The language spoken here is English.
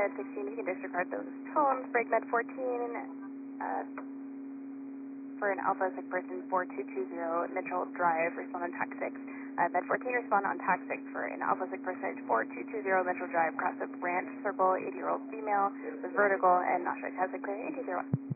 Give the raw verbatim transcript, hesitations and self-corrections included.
Med sixteen, you can disregard those tones. Break Med fourteen, uh, for an Alpha Sick person four two two zero, Mitchell Drive, respond on TAC six. Uh, Med fourteen, respond on TAC six for an Alpha Sick person four two two zero, Mitchell Drive, cross the ranch circle, eighty year old female with vertigo and nausea. Has a clear eight two zero one.